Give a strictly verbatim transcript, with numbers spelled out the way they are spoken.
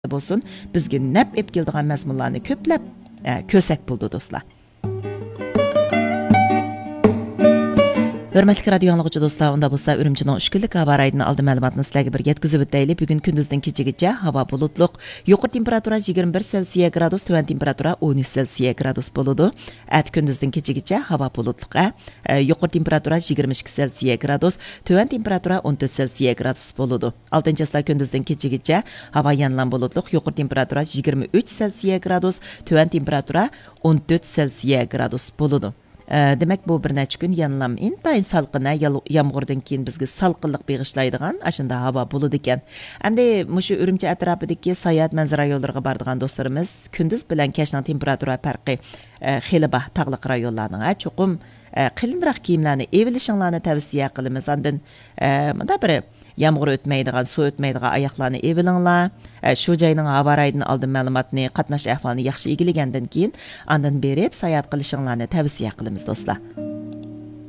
bo'lsin, bizga nab ep keldigan mazmunlarni ko'plab ko'sak bo'ldi do'stlar. Hörmətli radio anlıqçı dostlar, onda bolsa Ürümçinin üç günlük hava rayidini aldı məlumatını sizlərə bir yetkizib ötəyli. Bugün gündüzdən keçigiçə hava bulutluq. Yuqur temperatura yigirma bir Selsiya gradus, tövən temperatura on üç Selsiya gradus boludu. Ət gündüzdən keçigiçə hava bulutluq. E, yuqur temperatura yigirma iki Selsiya gradus, tövən temperatura on dört Selsiya gradus boludu. altıncı aslar gündüzdən keçigiçə hava yanılan bulutluq. Yuqur temperatura yigirma üç Selsiya gradus, tövən temperatura on dört Selsiya gradus boludu. Demek bu bir neçə gün yanılam intayın salqına, yağmurdan keyin bizga salqınlıq bağışlaydigan aşında hava buludu ekan. Hamda mushu Ürümçi atrofidagi sayohat manzara yo'llariga boradigan do'stlarimiz kunduz bilan kechning temperatura farqi xeli bah tog'liq rayonlarning cho'qim qilinroq kiyimlarni evilishinglarni tavsiya qilamiz. Ondan bunda bir yağmur o'tmaydigan, suv o'tmaydigan oyoqlarni evilinglar. Shu joyning havo rayidini oldin ma'lumotni, qatnash ahvolini yaxshi egillagandan keyin ondan berib sayohat qilishinglarni tavsiya qilamiz do'stlar.